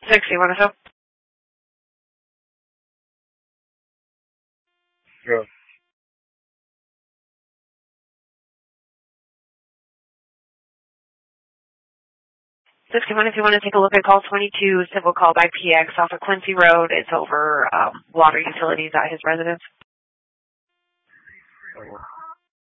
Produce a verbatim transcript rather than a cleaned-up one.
sixty, want to show? Yeah. sixty-one, if you want to take a look at call twenty-two, civil call by P X off of Quincy Road. It's over um, water utilities at his residence. Oh.